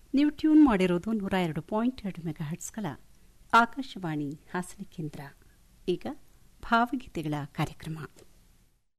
ನೀವು ಟ್ಯೂನ್ ಮಾಡಿರೋದು 102.2 ಮೆಗಾಹರ್ಟ್ಸ್ಗಳ ಆಕಾಶವಾಣಿ ಹಾಸನ ಕೇಂದ್ರ. ಈಗ ಭಾವಗೀತೆಗಳ ಕಾರ್ಯಕ್ರಮ.